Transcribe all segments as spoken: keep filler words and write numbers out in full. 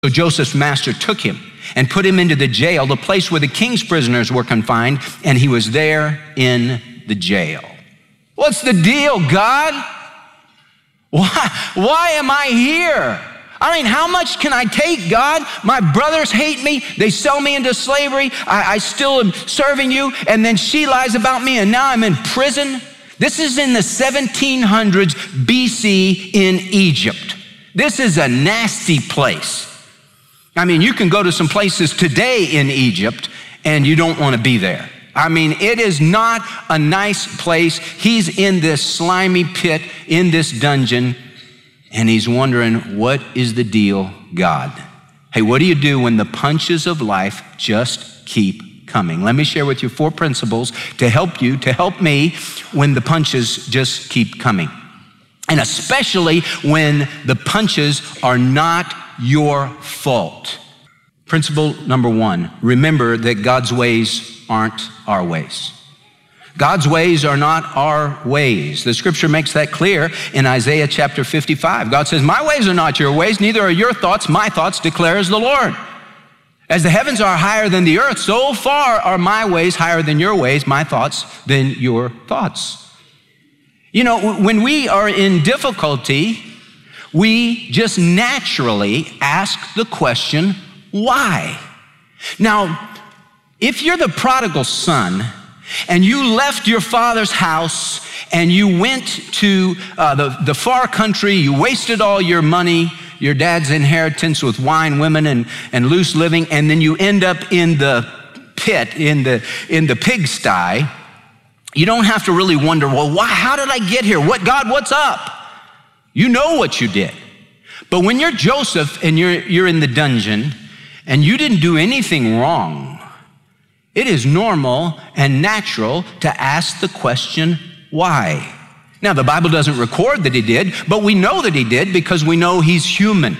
So Joseph's master took him and put him into the jail, the place where the king's prisoners were confined, and he was there in the jail. What's the deal, God? Why, why am I here? I mean, how much can I take, God? My brothers hate me. They sell me into slavery. I, I still am serving you. And then she lies about me, and now I'm in prison. This is in the seventeen hundreds B C in Egypt. This is a nasty place. I mean, you can go to some places today in Egypt, and you don't want to be there. I mean, it is not a nice place. He's in this slimy pit, in this dungeon, and he's wondering, what is the deal, God? Hey, what do you do when the punches of life just keep coming? Let me share with you four principles to help you, to help me, when the punches just keep coming. And especially when the punches are not your fault. Principle number one, remember that God's ways aren't our ways. God's ways are not our ways. The scripture makes that clear in Isaiah chapter fifty-five. God says, my ways are not your ways, neither are your thoughts my thoughts, declares the Lord. As the heavens are higher than the earth, so far are my ways higher than your ways, my thoughts than your thoughts. You know, when we are in difficulty, we just naturally ask the question, why? Now, if you're the prodigal son and you left your father's house and you went to uh, the, the far country, you wasted all your money, your dad's inheritance with wine, women, and, and loose living, and then you end up in the pit, in the, in the pigsty, you don't have to really wonder, well, why, how did I get here? What, God, what's up? You know what you did. But when you're Joseph and you're, you're in the dungeon and you didn't do anything wrong, it is normal and natural to ask the question, why? Now, the Bible doesn't record that he did, but we know that he did because we know he's human.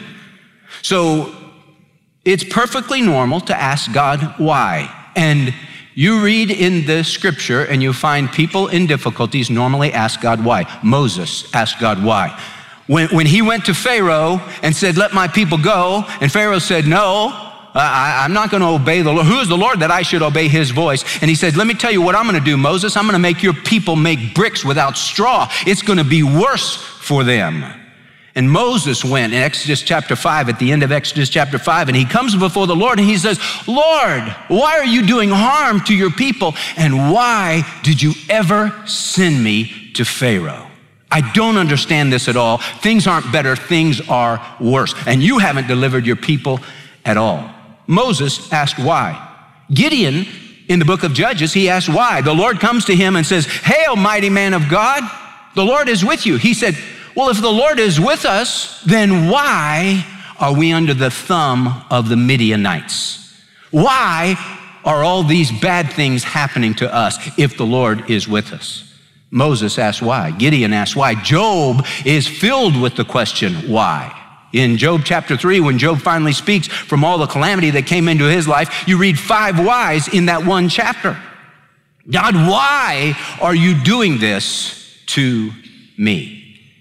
So it's perfectly normal to ask God why. And you read in the scripture and you find people in difficulties normally ask God why. Moses asked God why. When, when he went to Pharaoh and said, let my people go, and Pharaoh said, no, I, I'm not going to obey the Lord. Who is the Lord that I should obey his voice? And he said, let me tell you what I'm going to do, Moses. I'm going to make your people make bricks without straw. It's going to be worse for them. And Moses went in Exodus chapter five, at the end of Exodus chapter five, and he comes before the Lord and he says, Lord, why are you doing harm to your people? And why did you ever send me to Pharaoh? I don't understand this at all. Things aren't better, things are worse. And you haven't delivered your people at all. Moses asked why. Gideon, in the book of Judges, he asked why. The Lord comes to him and says, hail, mighty man of God, the Lord is with you. He said, well, if the Lord is with us, then why are we under the thumb of the Midianites? Why are all these bad things happening to us if the Lord is with us? Moses asked why. Gideon asked why. Job is filled with the question, why? In Job chapter three, when Job finally speaks from all the calamity that came into his life, you read five whys in that one chapter. God, why are you doing this to me?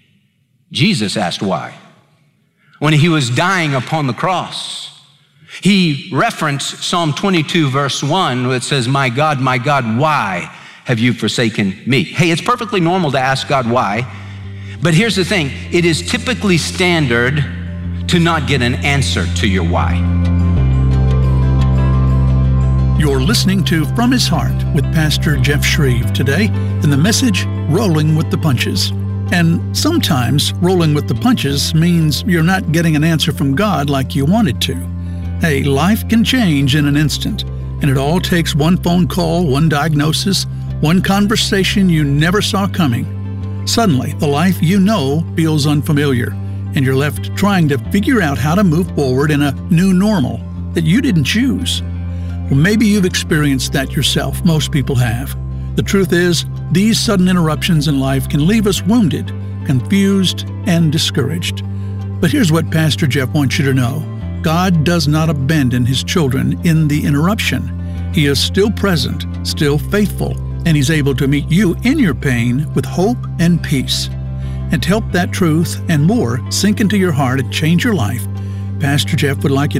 Jesus asked why. When he was dying upon the cross, he referenced Psalm twenty-two, verse one, where it says, my God, my God, why have you forsaken me? Hey, it's perfectly normal to ask God why, but here's the thing. It is typically standard to not get an answer to your why. You're listening to From His Heart with Pastor Jeff Shreve today in the message, Rolling with the Punches. And sometimes rolling with the punches means you're not getting an answer from God like you wanted to. Hey, life can change in an instant, and it all takes one phone call, one diagnosis, one conversation you never saw coming. Suddenly, the life you know feels unfamiliar, and you're left trying to figure out how to move forward in a new normal that you didn't choose. Well, maybe you've experienced that yourself. Most people have. The truth is, these sudden interruptions in life can leave us wounded, confused, and discouraged. But here's what Pastor Jeff wants you to know. God does not abandon his children in the interruption. He is still present, still faithful, and he's able to meet you in your pain with hope and peace. And to help that truth and more sink into your heart and change your life, Pastor Jeff would like you